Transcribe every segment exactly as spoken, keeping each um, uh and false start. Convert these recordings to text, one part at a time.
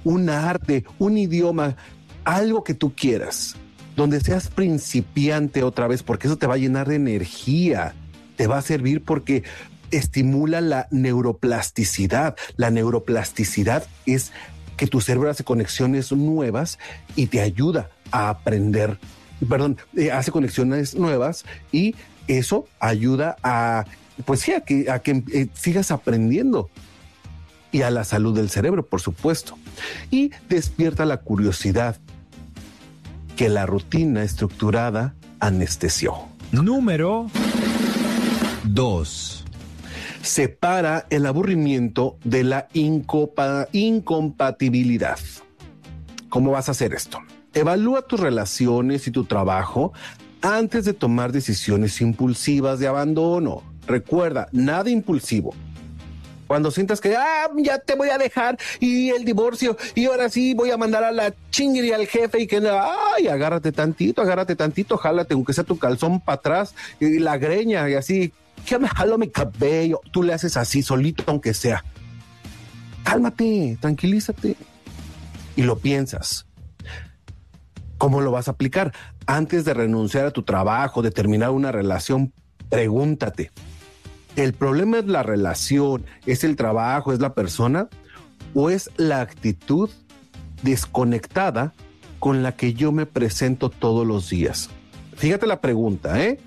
un arte, un idioma, algo que tú quieras, donde seas principiante otra vez, porque eso te va a llenar de energía, te va a servir porque estimula la neuroplasticidad. La neuroplasticidad es que tu cerebro hace conexiones nuevas y te ayuda a aprender, perdón, eh, hace conexiones nuevas y eso ayuda a, pues sí, a que, a que eh, sigas aprendiendo y a la salud del cerebro, por supuesto. Y despierta la curiosidad que la rutina estructurada anestesió. Número dos. Separa el aburrimiento de la incopa- incompatibilidad. ¿Cómo vas a hacer esto? Evalúa tus relaciones y tu trabajo antes de tomar decisiones impulsivas de abandono. Recuerda, nada impulsivo. Cuando sientas que ah, ya te voy a dejar y el divorcio y ahora sí voy a mandar a la chingri al jefe y que ay, agárrate tantito, agárrate tantito, jálate aunque sea tu calzón para atrás y la greña y así, que me jalo mi cabello. Tú le haces así solito aunque sea. Cálmate, tranquilízate y lo piensas. ¿Cómo lo vas a aplicar? Antes de renunciar a tu trabajo, de terminar una relación, pregúntate. ¿El problema es la relación, es el trabajo, es la persona o es la actitud desconectada con la que yo me presento todos los días? Fíjate la pregunta, ¿eh?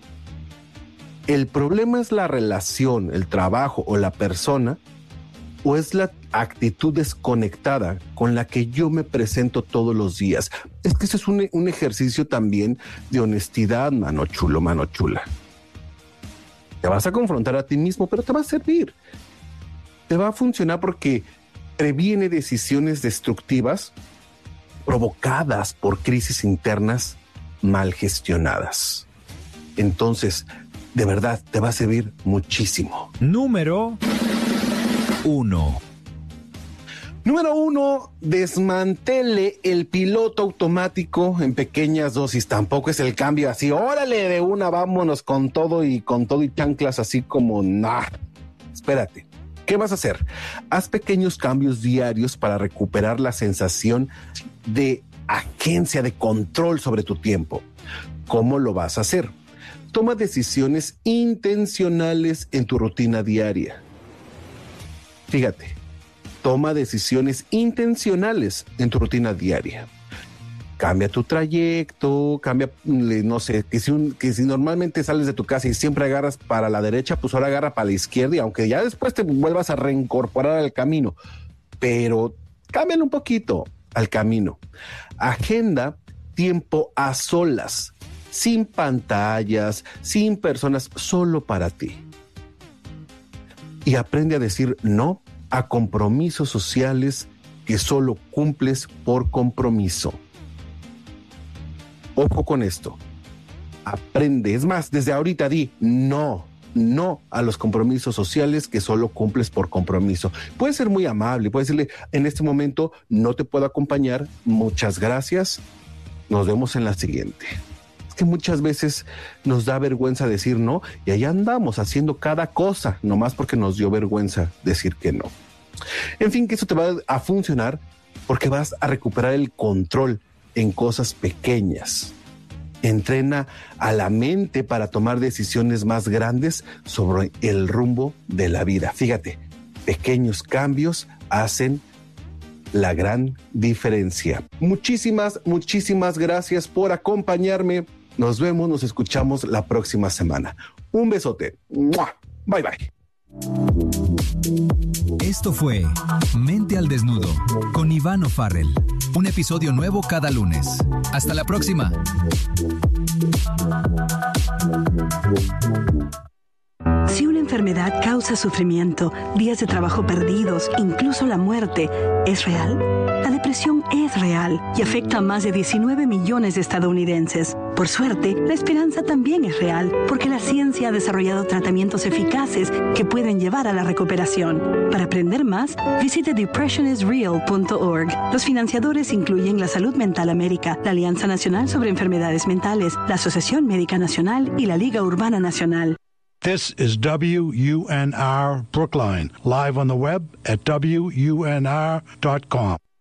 ¿El problema es la relación, el trabajo o la persona o es la actitud desconectada con la que yo me presento todos los días? Es que ese es un, un ejercicio también de honestidad, mano chulo, mano chula. Te vas a confrontar a ti mismo, pero te va a servir. Te va a funcionar porque previene decisiones destructivas provocadas por crisis internas mal gestionadas. Entonces, de verdad, te va a servir muchísimo. Número uno. Número uno, desmantele el piloto automático en pequeñas dosis. Tampoco es el cambio así, órale de una, vámonos con todo y con todo y chanclas así como, nah, espérate. ¿Qué vas a hacer? Haz pequeños cambios diarios para recuperar la sensación de agencia, de control sobre tu tiempo. ¿Cómo lo vas a hacer? Toma decisiones intencionales en tu rutina diaria. Fíjate. Toma decisiones intencionales en tu rutina diaria. Cambia tu trayecto, cambia, no sé, que si, un, que si normalmente sales de tu casa y siempre agarras para la derecha, pues ahora agarra para la izquierda y aunque ya después te vuelvas a reincorporar al camino, pero cámbiale un poquito al camino. Agenda tiempo a solas, sin pantallas, sin personas, solo para ti. Y aprende a decir no a compromisos sociales que solo cumples por compromiso. Ojo con esto. Aprende, es más, desde ahorita di no, no a los compromisos sociales que solo cumples por compromiso. Puedes ser muy amable, puedes decirle, en este momento no te puedo acompañar, muchas gracias, nos vemos en la siguiente. Es que muchas veces nos da vergüenza decir no y ahí andamos haciendo cada cosa, nomás porque nos dio vergüenza decir que no. En fin, que eso te va a funcionar porque vas a recuperar el control en cosas pequeñas. Entrena a la mente para tomar decisiones más grandes sobre el rumbo de la vida. Fíjate, pequeños cambios hacen la gran diferencia. Muchísimas, muchísimas gracias por acompañarme. Nos vemos, nos escuchamos la próxima semana. Un besote. ¡Mua! Bye, bye. Esto fue Mente al Desnudo con Iván O'Farrell. Un episodio nuevo cada lunes. Hasta la próxima. Si una enfermedad causa sufrimiento, días de trabajo perdidos, incluso la muerte, ¿es real? La depresión es real y afecta a más de diecinueve millones de estadounidenses. Por suerte, la esperanza también es real, porque la ciencia ha desarrollado tratamientos eficaces que pueden llevar a la recuperación. Para aprender más, visite depression is real punto org. Los financiadores incluyen la Salud Mental América, la Alianza Nacional sobre Enfermedades Mentales, la Asociación Médica Nacional y la Liga Urbana Nacional. This is W U N R Brookline, live on the web at W U N R dot com.